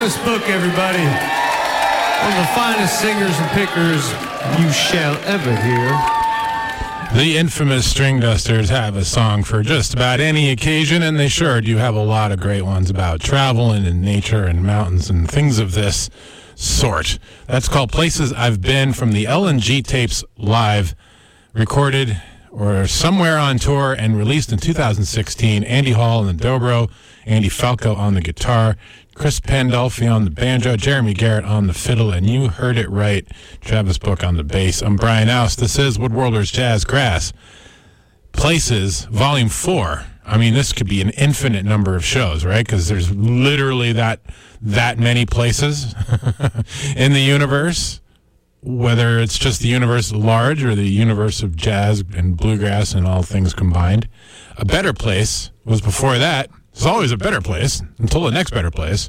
This book, everybody, one of the finest singers and pickers you shall ever hear. The infamous String Dusters have a song for just about any occasion, and they sure do have a lot of great ones about travel and nature and mountains and things of this sort. That's called Places I've Been from the LNG tapes live, recorded or somewhere on tour and released in 2016. Andy Hall on the dobro, Andy Falco on the guitar, Chris Pandolfi on the banjo, Jeremy Garrett on the fiddle, and you heard it right, Travis Book on the bass. I'm Brian Oust. This is Woodworlders Jazz Grass. Places, Volume 4. I mean, this could be an infinite number of shows, right? Because there's literally that many places in the universe, whether it's just the universe at large or the universe of jazz and bluegrass and all things combined. A Better Place was before that. There's always a better place until the next better place.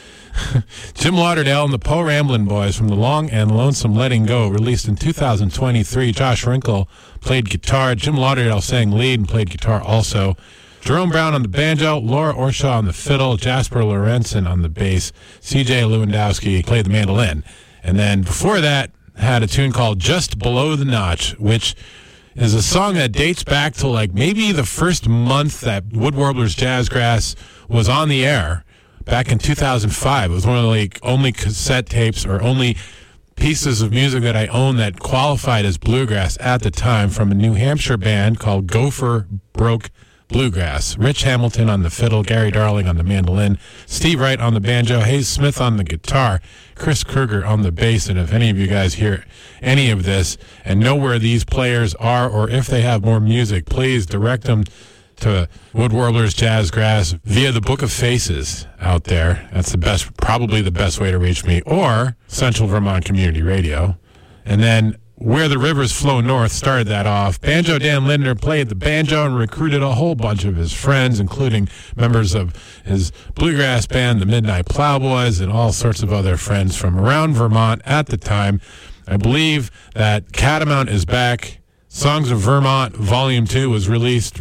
Jim Lauderdale and the Poe Ramblin' Boys from the Long and Lonesome Letting Go, released in 2023. Josh Wrinkle played guitar. Jim Lauderdale sang lead and played guitar also. Jerome Brown on the banjo, Laura Orshaw on the fiddle, Jasper Lorenzen on the bass, C.J. Lewandowski played the mandolin. And then before that, had a tune called Just Below the Notch, which is a song that dates back to like maybe the first month that Woodwarblers Jazz Grass was on the air back in 2005. It was one of the like only cassette tapes or only pieces of music that I owned that qualified as bluegrass at the time, from a New Hampshire band called Gopher Broke Bluegrass. Rich Hamilton on the fiddle, Gary Darling on the mandolin, Steve Wright on the banjo, Hayes Smith on the guitar, Chris Kruger on the bass. And if any of you guys hear any of this and know where these players are, or if they have more music, please direct them to Woodwarblers Jazz Grass via the Book of Faces out there. That's the best, probably the best way to reach me, or Central Vermont Community Radio. And then Where the Rivers Flow North started that off. Banjo Dan Lindner played the banjo and recruited a whole bunch of his friends, including members of his bluegrass band, the Midnight Plowboys, and all sorts of other friends from around Vermont at the time. I believe that Catamount is Back, Songs of Vermont, Volume 2 was released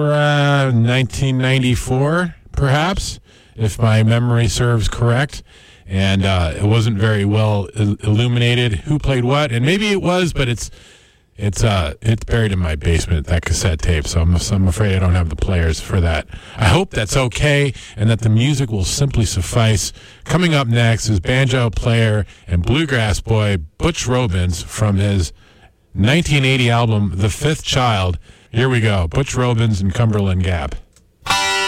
1994, perhaps, if my memory serves correct. And it wasn't very well illuminated who played what, and maybe it was, but it's buried in my basement, that cassette tape. So I'm afraid I don't have the players for that. I hope that's okay, and that the music will simply suffice. Coming up next is banjo player and bluegrass boy Butch Robins from his 1980 album The Fifth Child. Here we go, Butch Robins and Cumberland Gap.